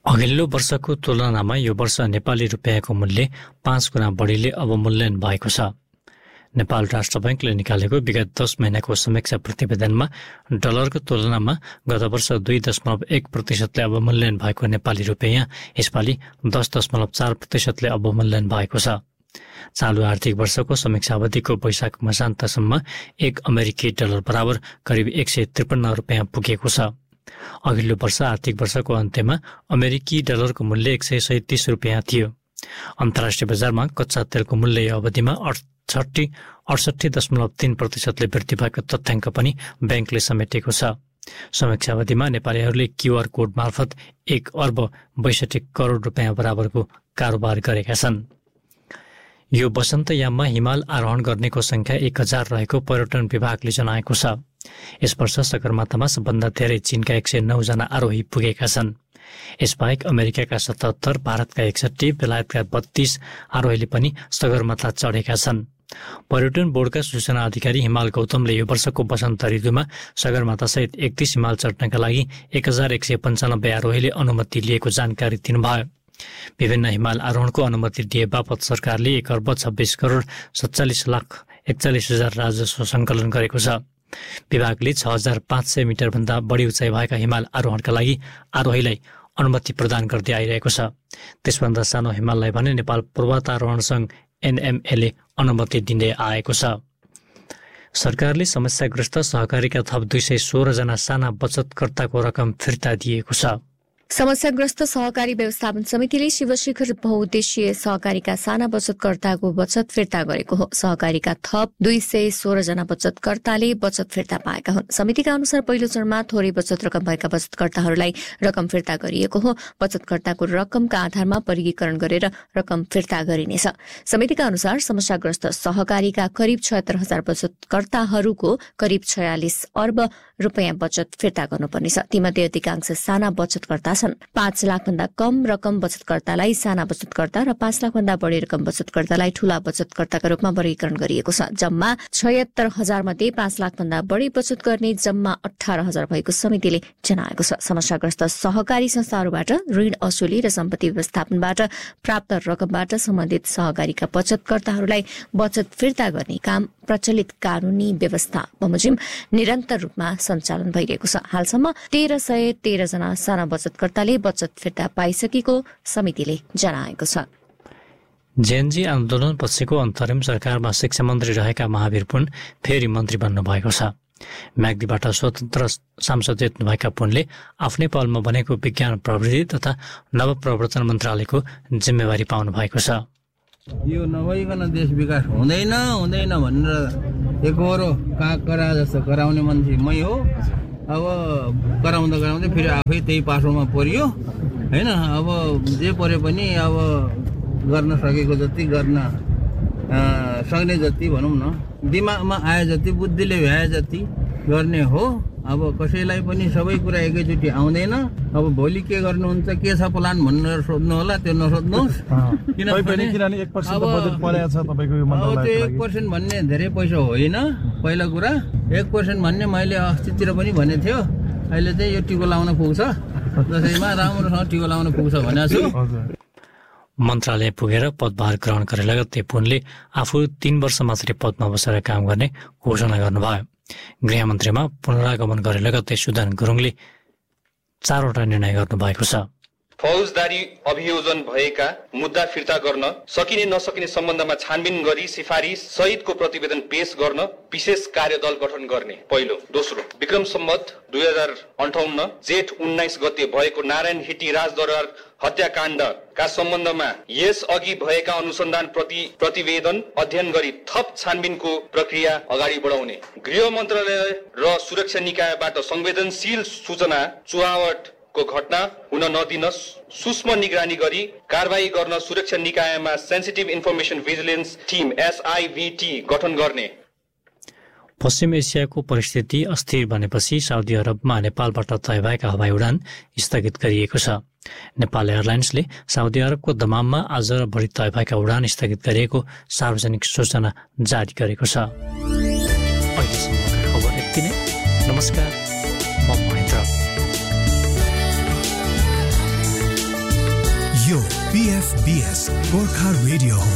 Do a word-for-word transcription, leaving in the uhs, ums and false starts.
अघिल्लो वर्षको तुलनामा यो वर्ष नेपाली रुपियाँको मूल्य पाँच गुणा बढीले अवमूल्यन भएको छ। नेपाल राष्ट्र बैंकले निकालेको विगत दस महिनाको समीक्षा प्रतिवेदनमा डलरको तुलनामा गत वर्ष दुई दशमलव एक प्रतिशतले अवमूल्यन भएको नेपाली रुपियाँ यसपालि दस दशमलव चार प्रतिशतले अवमूल्यन भएको छ। चालु आर्थिक वर्षको समीक्षा अवधिको वैशाख मसान्तसम्म एक अमेरिकी डलर बराबर करिब एक सय त्रिपन्न रुपियाँ पुगेको छ। अघिल्लो वर्ष आर्थिक वर्षको अन्त्यमा अमेरिकी डलरको मूल्य एक सय सैतिस रुपियाँ थियो। अन्तर्राष्ट्रिय बजारमा कच्चा तेलको मूल्य यो अवधिमा अडसठी अडसठी दशमलव तीन प्रतिशतले वृद्धि भएको तथ्याङ्क पनि ब्याङ्कले समेटेको छ। समीक्षा अवधिमा नेपालीहरूले क्युआर कोड मार्फत एक अर्ब बैसठी करोड रुपियाँ बराबरको कारोबार गरेका छन्। यो वसन्तयाममा हिमाल आरोहण गर्नेको संख्या एक हजार रहेको पर्यटन विभागले जनाएको छ। यस वर्ष सगरमाथामा सबभन्दा धेरै चीनका एक सय नौ जना आरोही पुगेका छन्। यसबाहेक अमेरिकाका सतहत्तर, भारतका एकसठी, बेलायतका बत्तीस आरोहीले पनि सगरमाथा चढेका छन्। पर्यटन बोर्डका सूचना अधिकारी हिमाल गौतमले यो वर्षको वसन्त ऋतुमा सगरमाथा सहित एकतीस हिमाल चढ्नका लागि एक हजार एक सय पन्चानब्बे आरोहीले अनुमति लिएको जानकारी दिनुभयो। विभिन्न हिमाल आरोहणको अनुमति दिए बापत सरकारले एक अर्ब छब्बिस करोड सत्तालिस लाख एकचालिस हजार राजस्व सङ्कलन गरेको छ। विभागले छ हजार पाँच सय मिटर भन्दा बढी उचाइ भएका हिमाल आरोहणका लागि आरोहीलाई अनुमति प्रदान गर्दै आइरहेको छ। त्यसभन्दा सानो हिमाललाई भने नेपाल पर्वतारोहण सङ्घ एनएमएले अनुमति दिँदै आएको छ। सरकारले समस्याग्रस्त सहकारीका थप दुई सय सोह्र जना साना बचतकर्ताको रकम फिर्ता दिएको छ। समस्याग्रस्त सहकारी व्यवस्थापन समितिले शिवशिखर बहुउद्देश्यीय सहकारीका साना बचतकर्ताको बचत फिर्ता गरेको हो। सहकारीका थप दुई सय सोह्र जना बचतकर्ताले बचत फिर्ता पाएका हुन्। समितिका अनुसार पहिलो चरणमा थोरै बचत रकम भएका बचतकर्ताहरूलाई रकम फिर्ता गरिएको हो। बचतकर्ताको रकमका आधारमा वर्गीकरण गरेर रकम फिर्ता गरिनेछ। समितिका अनुसार समस्याग्रस्त सहकारीका करिब छयत्तर हजार बचतकर्ताहरूको करिब छयालिस अर्ब रुपियाँ बचत फिर्ता गर्नुपर्नेछ। तीमध्ये अधिकांश साना बचतकर्ता छन्। पाँच लाख भन्दा कम रकम बचतकर्तालाई साना बचतकर्ता र पाँच लाख भन्दा बढी रकम बचतकर्तालाई ठूला बचतकर्ताका रूपमा वर्गीकरण गरिएको छ। जम्मा छयत्तर हजार मध्ये पाँच लाख भन्दा बढी बचत गर्ने जम्मा अठार हजार भएको समितिले जनाएको छ। समस्याग्रस्त सहकारी संस्थाहरूबाट ऋण असुली र सम्पत्ति व्यवस्थापनबाट प्राप्त रकमबाट सम्बन्धित सहकारीका बचतकर्ताहरूलाई बचत फिर्ता गर्ने काम प्रचलित कानूनी व्यवस्था बमोजिम निरन्तर रूपमा सञ्चालन भइरहेको छ। हालसम्म तेह्र सय तेह्र जना साना बचतकर्ताले बचत फिर्ता पाइसकेको समितिले जनाएको छ। जेएनजी आन्दोलन पछिको अन्तरिम सरकारमा शिक्षा मन्त्री रहेका महावीर पुन फेरि मन्त्री बन्नु भएको छ। म्याग्दीबाट स्वतन्त्र सांसद जित्नुभएका पुनले आफ्नै पहलमा बनेको विज्ञान प्रविधि तथा नवप्रवर्तन मन्त्रालयको जिम्मेवारी पाउनु भएको छ। यो नभइकन देश विकास हुँदैन हुँदैन भनेर एकहोरो काग करा जस्तो कराउने मान्छे मै हो। अब कराउँदा कराउँदै फेरि आफै त्यही पासोमा परियो होइन। अब जे परे पनि अब गर्न सकेको जति गर्न सक्ने जति भनौँ न, दिमागमा आए जति बुद्धिले भ्याए जति गर्ने हो। अब कसैलाई पनि सबै कुरा एकैचोटि आउँदैन। अब भोलि के गर्नुहुन्छ, के छ प्लान भनेर सोध्नु होला, त्यो नसोध्नुहोस्। किनभने अब त्यो एक पर्सेन्ट भन्ने धेरै पैसा होइन। पहिला कुरा एक पर्सेन्ट भन्ने मैले अस्तितिर पनि भनेको थियो। अहिले चाहिँ यो टिको लाउन पुग्छ, दसैँमा राम्रोसँग टिको लाउन पुग्छ भनेको छु। मन्त्रालय पुगेर पदभार ग्रहण गरे लगत्तै पुनले आफू तीन वर्ष मात्रै पदमा बसेर काम गर्ने घोषणा गर्नुभयो। गृहमन्त्रीमा पुनरागमन गरे लगत्तै सुदन गुरुङले चारवटा निर्णय गर्नुभएको छ। फौजदारी अभियोजन भएका मुद्दा फिर्ता गर्न सकिने नसकिने सम्बन्धमा छानबिन गरी सिफारिस सहितको प्रतिवेदन पेश गर्न विशेष कार्यदल गठन गर्ने पहिलो। दोस्रो, विक्रम सम्वत दुई हजार अन्ठाउन्न जेठ उन्नाइस गते भएको नारायण हिटी राजदरबार हत्याकाण्डका सम्बन्धमा यस अघि भएका अनुसन्धान प्रति प्रतिवेदन अध्ययन गरी थप छानबिनको प्रक्रिया अगाडि बढाउने। गृह मन्त्रालय र सुरक्षा निकायबाट संवेदनशील सूचना चुहावट को घटना हुन नदिन सूक्ष्म निगरानी गरी कारबाही गर्न सुरक्षा निकायमा सेन्सिटिभ इन्फर्मेसन भिजिलेन्स टिम एसआईभीटी गठन गर्ने। पश्चिम एसियाको परिस्थिति अस्थिर बनेपछि साउदी अरबमा नेपालबाट तय भएका हवाई उडान स्थगित गरिएको छ। नेपाल एयरलाइन्सले साउदी अरबको दमाममा आज बढी तय भएका उडान स्थगित गरिएको सार्वजनिक सूचना जारी गरेको छ। अहिलेसम्मका खबर यति नै। नमस्कार, म महेन्द्र। पीएफबीएस गोर्खा रेडियो हो।